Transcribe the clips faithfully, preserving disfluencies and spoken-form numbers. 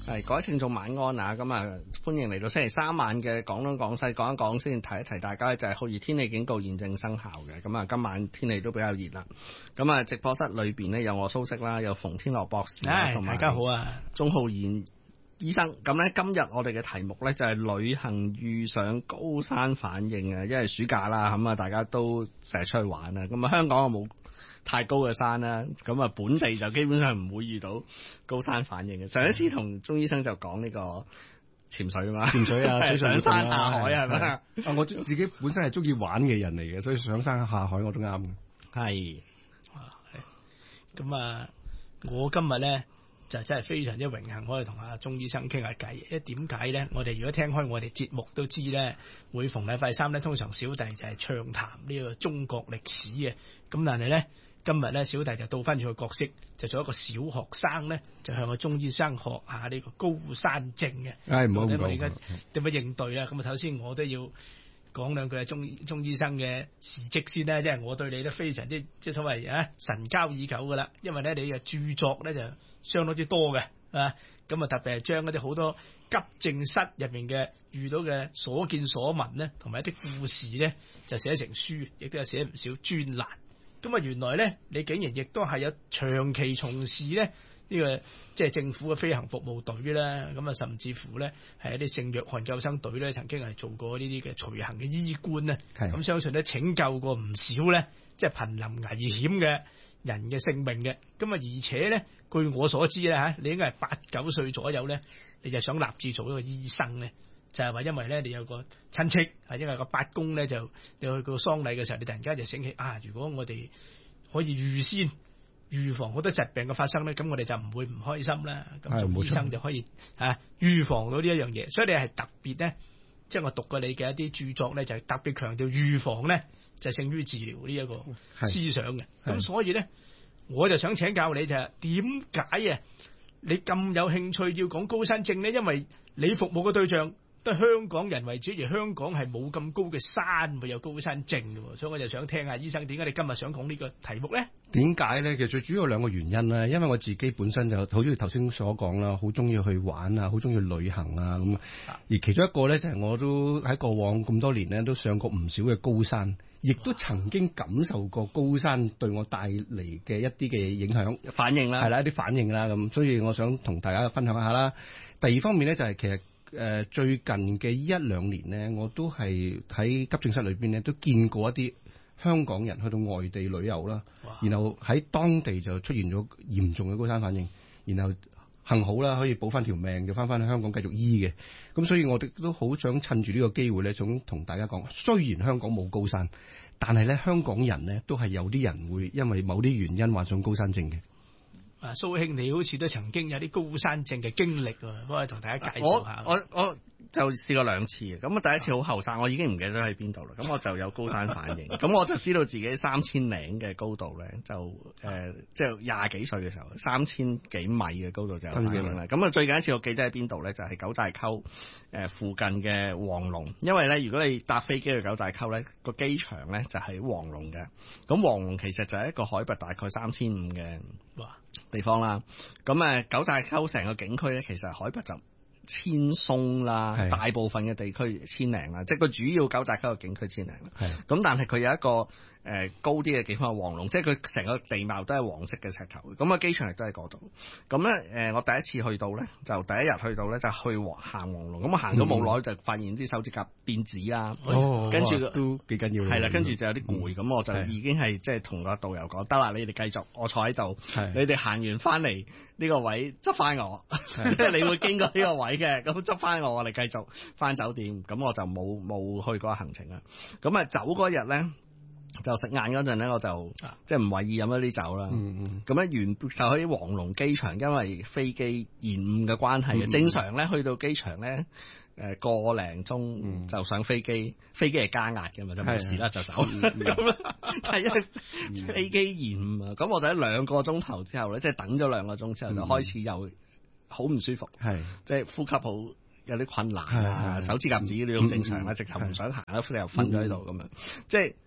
係各位聽眾晚安啊！咁啊，歡迎嚟到星期三晚嘅廣東廣西，講一講先，提一提大家就係酷熱天氣警告現正生效嘅。咁啊，今晚天氣都比較熱啦。咁啊，直播室裏邊呢，有我蘇軾啦，有馮天樂博士啦，同埋大家好啊， 鍾浩然醫生。咁咧，今日我哋嘅題目咧就係旅行遇上高山反應啊，因為暑假啦，咁啊大家都成日出去玩啊。咁啊，香港冇太高嘅山啦，咁啊本地就基本上唔會遇到高山反應嘅。上一次同鍾醫生就講呢個潛水啊嘛， 潛水啊， 上山下海係咪啊？ 啊，我自己本身係中意玩嘅人嚟嘅，所以上山下海我都啱嘅。 係， 咁啊，我今日咧就真係非常之榮幸可以同阿鍾醫生傾下偈。因為點解咧？我哋如果聽開我哋節目都知咧，每逢禮拜三咧，通常小弟就係暢談呢個中國歷史嘅。咁但係咧，今日咧小弟就倒翻轉個角色，就做一個小學生咧，就向個鍾醫生學下呢個高山症嘅。 唉，唔好咁講。 我哋而家點樣應對咧？咁啊，首先我都要講兩句啊，鍾鍾醫生嘅事蹟先啦，即係我對你都非常之即係所謂啊神交已久噶啦，因為咧你嘅著作咧就相當之多嘅啊，咁啊特別係將嗰啲好多急症室入面嘅遇到嘅所見所聞咧，同埋一啲故事咧，就寫成書，亦都有寫唔少專欄。咁啊，原來咧你竟然亦都係有長期從事咧呢個即係政府嘅飛行服務隊啦，咁啊甚至乎咧係一啲聖約翰救生隊咧，曾經係做過呢啲嘅隨行嘅醫官咧，咁相信咧拯救過唔少咧即係瀕臨危險嘅人嘅性命嘅。咁啊而且咧據我所知咧嚇，你應該係八九歲左右咧，你就想立志做一個醫生咧，就係話因為咧你有個親戚係因為個八公咧就你去個喪禮嘅時候，你突然間就醒起啊，如果我哋可以預先預防好多疾病嘅發生咧，咁我哋就唔會唔開心啦。咁做醫生就可以啊預防到呢一樣嘢，所以你係特別咧，即係我讀過你嘅一啲著作咧，就係特別強調預防咧就勝於治療呢一個思想嘅。咁所以咧，我就想請教你就係點解啊？你咁有興趣要講高山症咧？因為你服務嘅對象都係香港人為主，而香港係冇咁高嘅山會有高山症嘅，所以我就想聽下醫生點解你今日想講呢個題目咧？ 點解咧？其實最主要有兩個原因啦。因為我自己本身就好似頭先所講啦，好中意去玩啊，好中意旅行啊咁。而其中一個咧就係我都喺過往咁多年咧都上過唔少嘅高山，亦都曾經感受過高山對我帶嚟嘅一啲嘅影響反應啦， 係啦，一啲反應啦咁。所以我想同大家分享一下啦。第二方面咧就係其實。誒、呃、最近嘅一兩年呢，我都係喺急症室裏邊呢，都見過一啲香港人去到外地旅遊啦，然後喺當地就出現咗嚴重嘅高山反應，然後幸好啦可以保翻條命，就翻翻去香港繼續醫嘅。咁所以我哋都好想趁住呢個機會呢，想同大家講，雖然香港冇高山，但係呢香港人呢都係有啲人會因為某啲原因患上高山症嘅。 啊，蘇兄，你好似都曾經有啲高山症嘅經歷喎，可以同大家介紹下。 我我我就試過兩次嘅，咁啊第一次好後生，我已經唔記得喺邊度啦。咁我就有高山反應，咁我就知道自己三千零嘅高度咧，就誒、呃、即係廿幾歲嘅時候，三千幾米嘅高度就有反應啦。咁啊最近一次我記得喺邊度咧，就係、是、九寨溝誒附近嘅黃龍，因為咧如果你搭飛機去九寨溝咧，個機場咧就喺黃龍嘅。咁黃龍其實就係一個海拔大概三千五嘅地方啦。咁誒九寨溝成個景區咧，其實海拔就千鬆啦，大部分嘅地區千零啦，即係個主要九寨溝嘅景區千零啦。咁但係佢有一個誒、呃、高啲嘅地方係黃龍，即係佢成個地貌都係黃色嘅石頭。咁啊機場亦都喺嗰度。咁咧誒我第一次去到咧，就第一日去到咧就去行黃龍。咁我行咗冇耐就發現啲手指甲變紫啦。 哦， 跟住都幾緊要。 係啦，跟住就有啲攰，咁、嗯、我就已經係即係同個導遊講，得啦，你哋繼續，我坐喺度，你哋行完翻嚟呢個位執翻我，即係你會經過呢個位嘅，咁執翻我，我哋繼續翻酒店。咁我就冇冇去嗰個行程啦。咁啊走嗰日咧，就食晏嗰陣咧，我就即係唔為意飲咗啲酒啦。咁咧原就喺黃龍機場，因為飛機延誤嘅關係嘅、嗯，正常咧去到機場咧，誒個零鐘就上飛機，嗯、飛機係加壓嘅嘛，就冇事啦就走。咁啦，係因為飛機延誤啊，咁我就喺兩個鐘頭之後咧，即係等咗兩個鐘之後，就開始又好唔舒服，係即係呼吸好有啲困難啊，手指甲紫呢種正常啦，直頭唔想行啦，又瞓咗喺度咁樣，即係。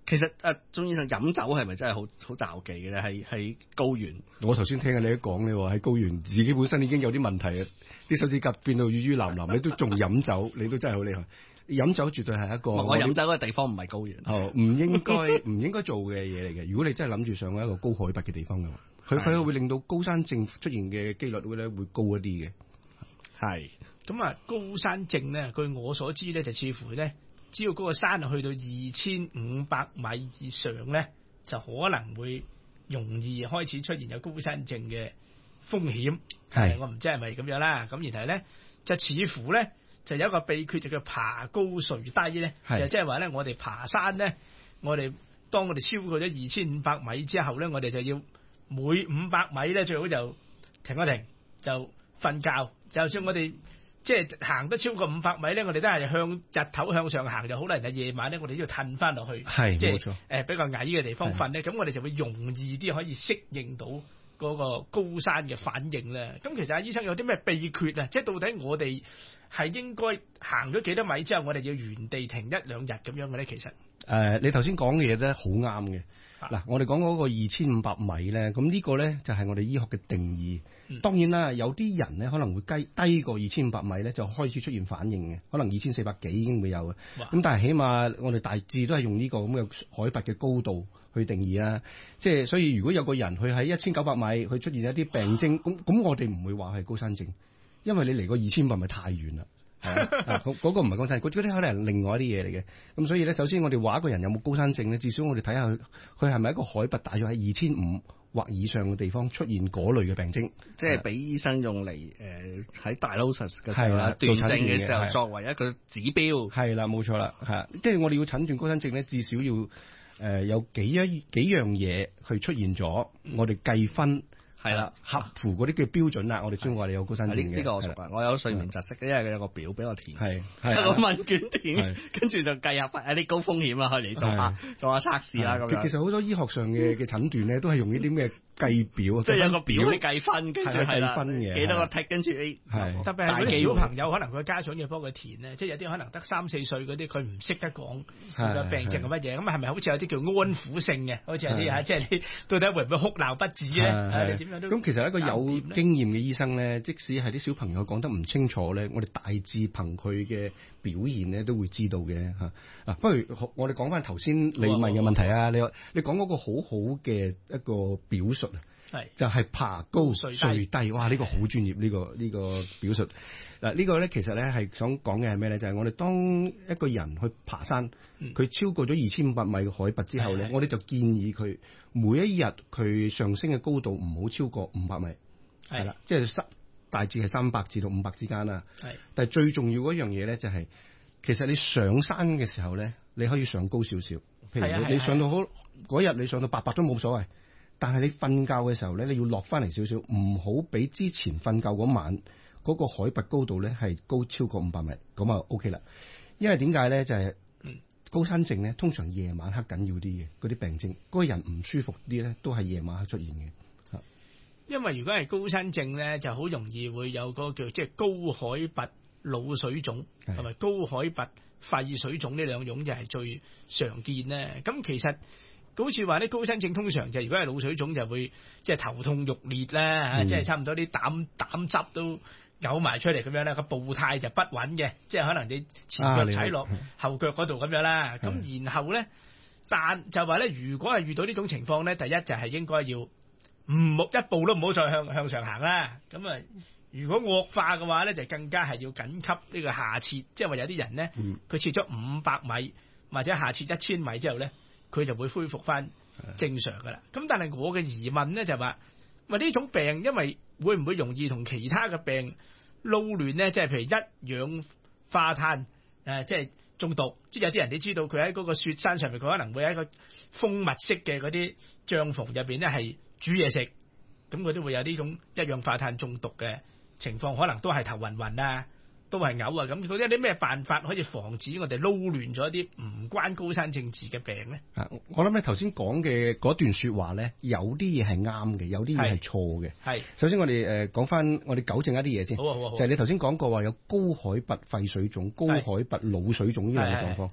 其實誒，鍾醫生飲酒係咪真係好好詐忌嘅咧？係喺高原。 我頭先聽緊你都講，你話喺高原自己本身已經有啲問題啊，啲手指甲變到淤淤藍藍，你都仲飲酒，你都真係好厲害。飲酒絕對係一個我飲酒嘅地方唔係高原， 哦，唔應該唔應該做嘅嘢嚟嘅。如果你真係諗住上一個高海拔嘅地方嘅話，佢佢會令到高山症出現嘅機率會咧會高一啲嘅。 係咁啊，高山症咧，據我所知咧，就似乎咧，只要嗰個山去到二千五百米以上咧，就可能會容易開始出現有高山症嘅風險。係，我唔知係咪咁樣啦。咁然後咧，就似乎咧。就有一個秘訣就叫爬高垂低咧，就即係話咧，我哋爬山咧，我哋當我哋超過咗二千五百米之後咧，我哋就要每五百米咧最好就停一停，就瞓覺。就算我哋即係行得超過五百米咧，我哋都係向日頭向上行就好啦。人哋夜晚咧，我哋都要褪翻落去， 係即係誒比較矮嘅地方瞓咧，咁我哋就會容易啲可以適應到嗰個高山嘅反應咧。咁其實阿醫生有啲咩秘訣啊？即係到底我哋係應該行咗幾多米之後，我哋要原地停一兩日咁樣嘅咧？其實誒、 呃，你頭先講嘅嘢咧好啱嘅。嗱、啊，我哋講嗰個二千五百米咧，咁呢個咧就係我哋醫學嘅定義。嗯、當然啦，有啲人咧可能會低低過二千五百米咧，就開始出現反應嘅，可能二千四百幾已經會有嘅。咁但係起碼我哋大致都係用呢個咁嘅海拔嘅高度去定義啦。即係所以，如果有個人佢喺一千九百米，佢出現一啲病徵，咁咁我哋唔會話係高山症。因為你離個二千五百米太遠啦，係啊，嗰、嗰個唔係高山症，嗰啲可能係另外一啲嘢嚟嘅。咁所以咧，首先我哋話一個人有冇高山症咧，至少我哋睇下佢佢係咪一個海拔大約喺二千五或以上嘅地方出現嗰類嘅病徵， 即係俾醫生用嚟誒喺大 diagnosis 嘅時候啦，斷症嘅時候作為一個指標。係啦，冇錯啦，係啊，即係我哋要診斷高山症咧，至少要誒、呃、有幾一幾樣嘢去出現咗，我哋計分。係啦，合乎嗰啲叫標準啦，我哋先話你有高山症嘅。呢、這個我熟啊，我有睡眠窒息，因為佢有個表俾我填，係係個問卷填，跟住就計下翻啲高風險啊，去嚟做下做下測試啦咁樣。 其實好多醫學上嘅嘅診斷咧，都係用呢啲咩計表， 即係有個表你計分，跟住係啦， 分嘅幾多個 tick，跟住 A。 特別係嗰啲小朋友，可能佢家長要幫佢填咧，即係有啲可能得三四歲嗰啲，佢唔識得講佢個病症係乜嘢，咁係咪好似有啲叫安撫性嘅？好似有啲嚇，即係你到底會唔會哭鬧不止咧？ 咁其實一個有經驗嘅醫生咧，即使係啲小朋友講得唔清楚咧，我哋大致憑佢嘅表現咧都會知道嘅嚇。嗱，不如我哋講翻頭先你問嘅問題啊，你你講嗰個好好嘅一個表述啊，係就係爬高垂低，哇！呢個好專業，呢個呢個表述。嗱，呢個咧其實咧係想講嘅係咩咧？就係我哋當一個人去爬山，佢超過咗二千五百米嘅海拔之後咧，我哋就建議佢每一日佢上升嘅高度唔好超過五百米。係啦，即係三大致係三百至到五百之間啦。係，但係最重要嗰樣嘢咧，就係其實你上山嘅時候咧，你可以上高少少。譬如你你上到好嗰日，你上到八百都冇所謂。但係你瞓覺嘅時候咧，你要落翻嚟少少，唔好比之前瞓覺嗰晚嗰個海拔高度咧係高超過五百米，咁啊 OK 啦。因為點解咧？就係高山症咧，通常夜晚黑緊要啲嘅嗰啲病徵，嗰個人唔舒服啲咧，都係夜晚黑出現嘅。 因為如果係高山症咧，就好容易會有個叫即係高海拔腦水腫同埋高海拔肺水腫呢兩種就係最常見咧。咁其實好似話啲高山症通常就如果係腦水腫就會即係頭痛欲裂啦，即係、嗯、差唔多啲膽膽汁都嘔埋出嚟咁樣啦，個步態就不穩嘅，即係可能你前腳踩落後腳嗰度咁樣啦。咁、啊、然後咧，但就話咧，如果係遇到呢種情況咧，第一就係應該要唔好一步都唔好再向向上行啦。咁啊，如果惡化嘅話咧，就更加係要緊急呢個下切，即係話有啲人咧，佢切咗五百米或者下切一千米之後咧，佢就會恢復翻正常噶啦。咁但係我嘅疑問咧就話，喂，呢種病因為會唔會容易同其他嘅病撈亂咧？即係譬如一氧化碳誒，即係中毒。即係有啲人你知道佢喺嗰個雪山上面，佢可能會喺一個封密式嘅嗰啲帳篷入邊咧係煮嘢食，咁佢都會有呢種一氧化碳中毒嘅情況，可能都係頭暈暈啊，都係嘔啊，咁到底有啲咩辦法可以防止我哋撈亂咗一啲唔關高山症治嘅病咧？ 啊，我諗咧頭先講嘅嗰段說話咧，有啲嘢係啱嘅，有啲嘢係錯嘅。係，首先我哋誒講翻，我哋糾正一啲嘢先。好啊，好啊，好啊，就係你頭先講過話有高海拔肺水腫、高海拔腦水腫呢樣嘅狀況。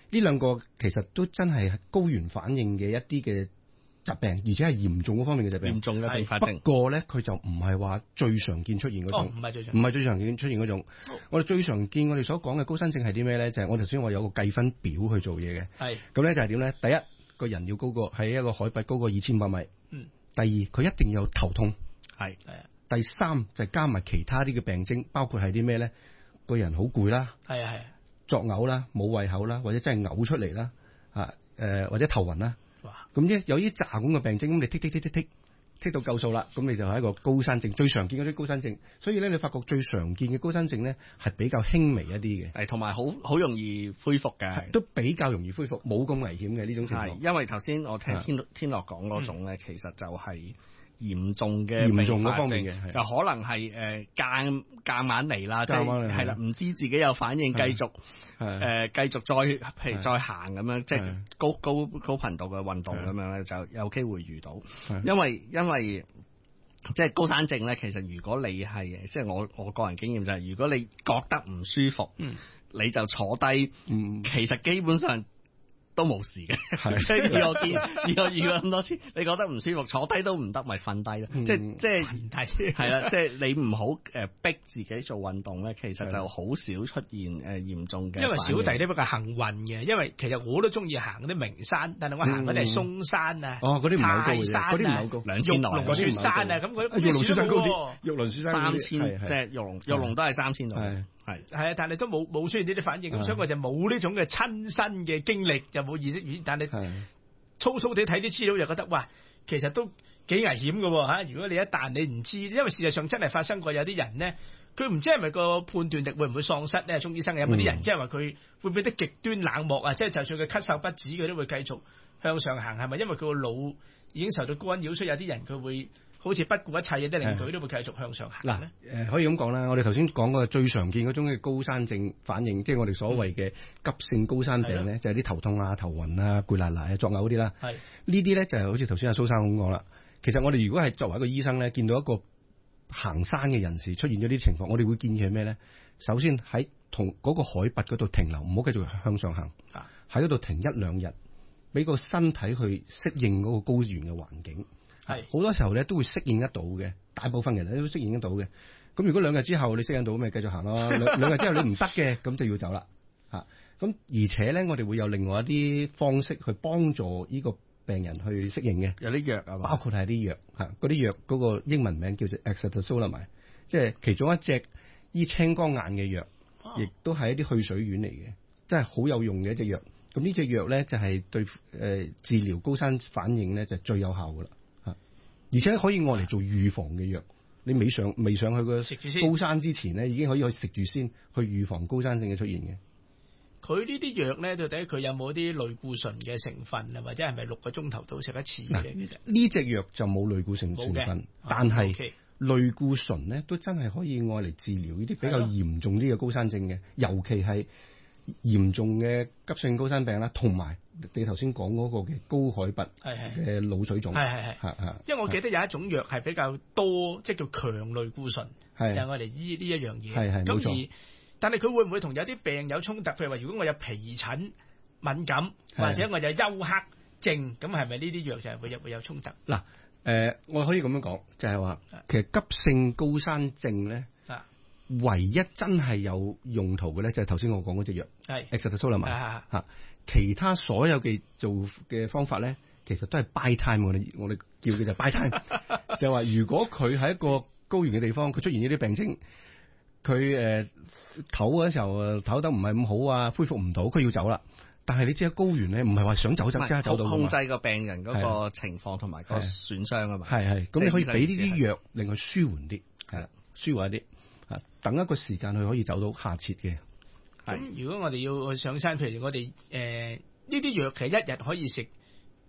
呢兩個其實都真係高原反應嘅一啲嘅疾病，而且係嚴重嗰方面嘅疾病。 嚴重嘅併發症。 不過咧，佢就唔係話最常見出現嗰種， 哦，唔係最常唔係最常見出現嗰種。 哦我哋最常見我哋所講嘅高山症係啲咩咧？就係、是、我頭先話有個計分表去做嘢嘅。 係。 咁咧就係點咧？第一個人要高過喺一個海拔高過二千五百米。 嗯。 第二佢一定要有頭痛。 係。 係啊。 第三就係、加埋其他啲嘅病徵，包括係啲咩咧？個人好攰啦。 係啊係啊。 作嘔啦，冇胃口啦，或者真係嘔出嚟啦，啊誒、呃、或者頭暈啦。 哇！ 咁一有啲雜咁嘅病徵，咁你剔剔剔剔剔剔到夠數啦，咁你就係一個高山症，最常見嗰啲高山症。所以咧，你發覺最常見嘅高山症咧係比較輕微一啲嘅， 係同埋好好容易恢復嘅， 都比較容易恢復，冇咁危險嘅呢種情況。 係因為頭先我聽天天樂講嗰種咧， 嗯、 其實就係嚴重嘅嚴重嗰方面嘅， 就可能係誒間間晚嚟啦，即係係啦，唔知自己有反應，繼續誒繼續再譬如再行咁樣，即係高高高頻度嘅運動咁樣咧，就有機會遇到。因為因為即係高山症咧，其實如果你係即係我我個人經驗就係，如果你覺得唔舒服，嗯、你就坐低，嗯、其實基本上都冇事嘅，即係以我見，以我遇過咁多次，你覺得唔舒服，坐低都唔得，咪瞓低咯。即係即係係啦，即係你唔好誒逼自己做運動咧，其實就好少出現誒嚴重嘅。 因為小弟都比較幸運嘅，因為其實我都中意行嗰啲名山，但係我行嗰啲係嵩山啊， 哦嗰啲唔係好高嘅，嗰啲唔係好高， 兩千內。 玉龍雪山啊，咁嗰啲玉龍雪山高啲，玉龍雪山三千，即係玉龍玉龍都係三千度。係係啊，但係都冇冇出現呢啲反應，咁所以我就冇呢種嘅親身嘅經歷，就冇意識。但係粗粗地睇啲資料就覺得，哇，其實都幾危險㗎嚇！如果你一旦你唔知，因為事實上真係發生過有啲人咧，佢唔知係咪個判斷力會唔會喪失咧？鍾醫生有冇啲人即係話佢會變得極端冷漠啊？即係就算佢咳嗽不止，佢都會繼續向上行，係咪因為佢個腦已經受到干擾，所以有啲人佢會好似不顧一切嘅啲令佢都會繼續向上行嗱，誒、呃、可以咁講啦，我哋頭先講過最常見嗰種嘅高山症反應，即係我哋所謂嘅急性高山病咧，嗯、就係啲頭痛啊、頭暈啊、攰賴賴啊、作嘔嗰啲啦。係呢啲咧就係、是、好似頭先阿蘇生咁講啦。其實我哋如果係作為一個醫生咧，見到一個行山嘅人士出現咗啲情況，我哋會建議係咩咧？首先喺同嗰個海拔嗰度停留，唔好繼續向上行，喺嗰度停一兩日，俾個身體去適應嗰個高原嘅環境。係好多時候咧都會適應得到嘅，大部分人咧都適應得到嘅。咁如果兩日之後你適應到，咪繼續行咯。兩兩日之後你唔得嘅，咁就要走啦。嚇！咁而且咧，我哋會有另外一啲方式去幫助呢個病人去適應嘅。有啲藥啊，包括係啲藥嚇，嗰啲藥嗰個英文名叫做 acetazolamide，即係其中一隻醫青光眼嘅藥，亦都係一啲去水丸嚟嘅，真係好有用嘅一隻藥。咁呢隻藥咧就係對誒治療高山反應咧就最有效噶啦。而且可以愛嚟做預防嘅藥，你未上未上去個高山之前咧，已經可以去食住先，去預防高山症嘅出現嘅。 佢呢啲藥咧，到底佢有冇啲類固醇嘅成分啊？或者係咪六個鐘頭到食一次嘅？其實呢隻藥就冇類固醇成分，但係、okay. 類固醇咧都真係可以愛嚟治療呢啲比較嚴重啲嘅高山症嘅，尤其係嚴重嘅急性高山病啦，同埋你頭先講嗰個嘅高海拔嘅腦水腫， 係係係係。因為我記得有一種藥係比較多，即係叫強類固醇，就係我哋醫呢一樣嘢。係係冇錯。但係佢會唔會同有啲病有衝突？譬如話，如果我有皮疹敏感，或者我有休克症，咁係咪呢啲藥就係會有會有衝突？嗱， 誒，我可以咁樣講，就係話，其實急性高山症咧。唯一真係有用途嘅咧，就係頭先我講嗰隻藥，係 acetazolamide 嚇。其他所有嘅做嘅方法咧，其實都係 buy time。我哋我哋叫嘅就係 buy time，就係話如果佢喺一個高原嘅地方，佢出現呢啲病徵，佢誒唞嗰時候誒唞得唔係咁好啊，恢復唔到，佢要走啦。但係你知喺高原咧，唔係話想走就即刻走到㗎嘛。控制個病人嗰個情況同埋個損傷啊嘛。係係，咁你可以俾呢啲藥令佢舒緩啲，係啦，舒緩一啲。啊！等一個時間佢可以走到下切嘅。咁如果我哋要去上山，譬如我哋誒呢啲藥其實一日可以食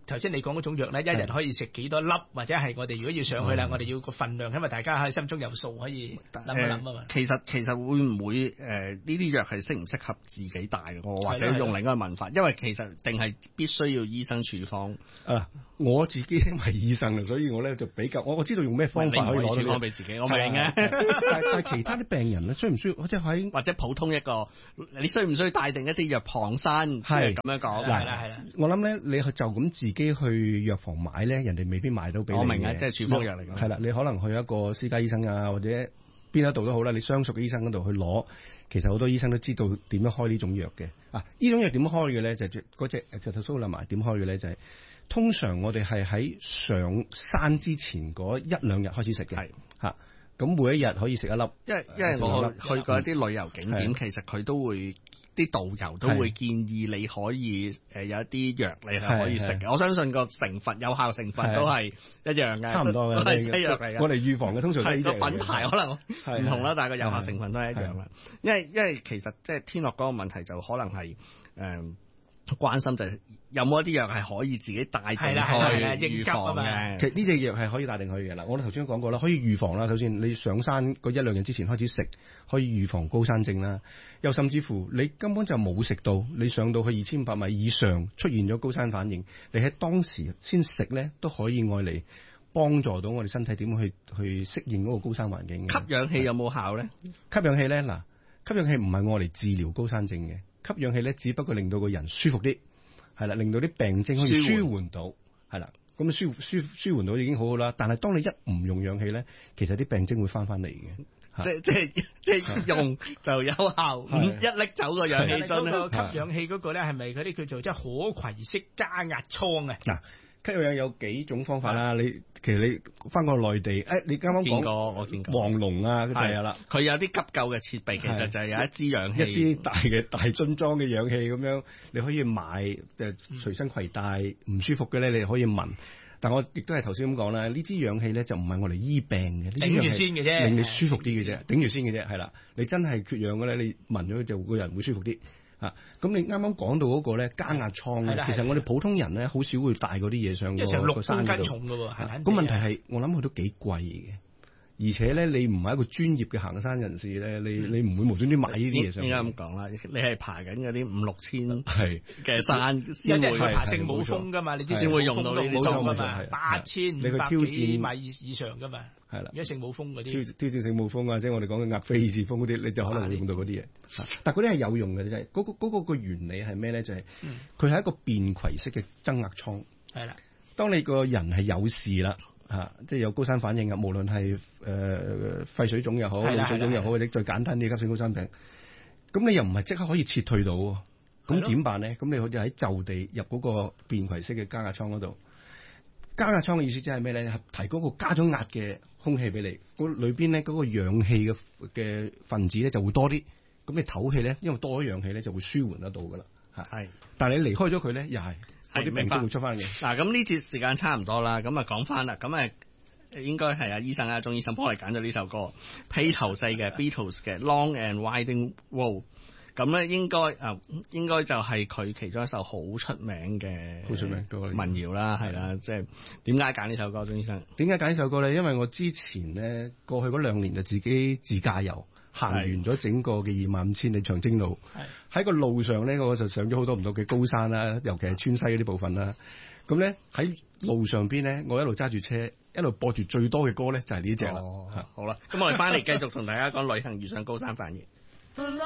頭先你講嗰種藥咧，一日可以食幾多粒，或者係我哋如果要上去啦， 嗯、 我哋要個份量，因為大家喺心中有數，可以諗一諗啊嘛、呃。 其實其實會唔會誒呢啲藥係適唔適合自己帶嘅？我或者用另一個問法，因為其實定係必須要醫生處方。 啊，我自己因為醫生啊，所以我咧就比較我我知道用咩方法可以攞到處方俾自己，我明嘅。 但但係其他啲病人咧，需唔需要即係喺或者普通一個，你需唔需要帶定一啲藥傍身？ 係咁樣講。 係啦係啦。 我諗咧，你去就咁自己去藥房買咧，人哋未必買到俾你。 我明啊，即係處方藥嚟㗎。 係啦，你可能去一個私家醫生啊，或者邊一度都好啦，你相熟嘅醫生嗰度去攞。其實好多醫生都知道點樣開呢種藥嘅。啊，呢種藥點開嘅咧，就係嗰隻 Acetazolamide 點開嘅咧，就係通常我哋係喺上山之前嗰一兩日開始食嘅。係嚇，咁每一日可以食一粒。因為因為我去過一啲旅遊景點，其實佢都會。啲導遊都會建議你可以誒、呃、有一啲藥你係可以食嘅，我相信個成分有效成分都係一樣嘅， 差唔多嘅， 都係西藥嚟嘅。 我哋預防嘅通常都係呢隻品牌可能唔同啦，但係個有效成分都係一樣啦。因為因為其實即係天樂嗰個問題就可能係誒、呃、關心就係有冇一啲藥係可以自己帶定去預防嘅。 其實呢隻藥係可以帶定去嘅啦。我哋頭先都講過啦，可以預防啦。首先你上山嗰一兩日之前開始食，可以預防高山症啦。又甚至乎你根本就冇食到，你上到去二千五百米以上出現咗高山反應，你喺當時先食咧，都可以愛嚟幫助到我哋身體點樣去去適應嗰個高山環境嘅。 吸氧氣有冇效咧？ 吸氧氣咧，嗱，吸氧氣唔係愛嚟治療高山症嘅，吸氧氣咧只不過令到個人舒服啲，係啦，令到啲病症可以舒緩到，係啦，咁舒舒舒緩到已經好好啦。但係當你一唔用氧氣咧，其實啲病症會翻翻嚟嘅。 即即即用就有效，一拎走個氧氣樽咧。 嗰個吸氧氣嗰個咧係咪嗰啲叫做即係可攜式加壓艙啊？ 嗱，吸氧有幾種方法啦。你其實你翻過內地，誒，你啱啱見過我見過黃龍啊，係啦， 佢有啲急救嘅設備，其實就係有一支氧氣， 一支大嘅大樽裝嘅氧氣咁樣，你可以買誒隨身攜帶，唔舒服嘅咧你可以聞。但我亦都係頭先咁講啦，呢支氧氣咧就唔係我嚟醫病嘅， 頂住先嘅啫， 令你舒服啲嘅啫，頂住先嘅啫，係啦。你真係缺氧嘅咧，你聞咗就個人會舒服啲啊。咁你啱啱講到嗰個咧加壓艙咧，其實我哋普通人咧好少會帶嗰啲嘢上個個山嗰度。六公斤重㗎喎，係。咁問題係我諗佢都幾貴嘅。而且咧，你唔係一個專業嘅行山人士咧，你你唔會無端端買呢啲嘢上去。 應該咁講啦，你係爬緊嗰啲五六千係嘅山先會爬聖母峰㗎嘛，你知先會用到呢啲裝㗎嘛，八千五百幾米以以上㗎嘛。係啦，而家聖母峰嗰啲挑挑戰聖母峰啊，即係我哋講嘅額菲爾士峰嗰啲，你就可能會用到嗰啲嘢。但係嗰啲係有用嘅，真係嗰個嗰個個原理係咩咧？就係佢係一個便攜式嘅增壓艙。係啦，當你個人係有事啦。嚇、啊，即係有高山反應啊！無論係誒、呃、肺水腫又好，腦水腫又好，或者最簡單啲急性高山病，咁你又唔係即刻可以撤退到，咁點辦咧？咁你好似喺就地入嗰個便攜式嘅加壓艙嗰度，加壓艙嘅意思即係咩咧？係提高個加咗壓嘅空氣俾你，嗰裏邊咧嗰個氧氣嘅嘅分子咧就會多啲，咁你唞氣咧，因為多咗氧氣咧就會舒緩得到噶啦，嚇。係，但係你離開咗佢咧，又係。嗰啲病徵會出翻嘅。 嗱，咁呢節時間差唔多啦，咁啊講翻啦，咁誒應該係阿醫生啊，鍾醫生幫我哋揀咗呢首歌，披頭四嘅 Beatles 嘅 Long and Winding Road，咁咧應該啊應該就係佢其中一首好出名嘅好出名民謠啦，係啦，即係點解揀呢首歌，鍾醫生？ 點解揀呢首歌咧？因為我之前咧過去嗰兩年就自己自駕遊。行完咗整個嘅二萬五千里長征路，喺個路上咧，我就上咗好多唔同嘅高山啦，尤其係川西嗰啲部分啦。咁咧喺路上邊咧，我一路揸住車，一路播住最多嘅歌咧，就係呢隻啦。好啦，咁我哋翻嚟繼續同大家講旅行遇上高山反應。